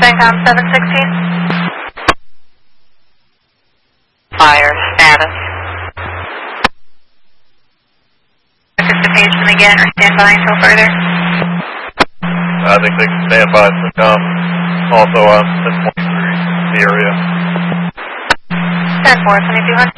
CENTCOM 716. Fire status. Anticipation again or stand by until further? I think they can stand by CENTCOM. Also on 10.3 the area. 10-4, 2200.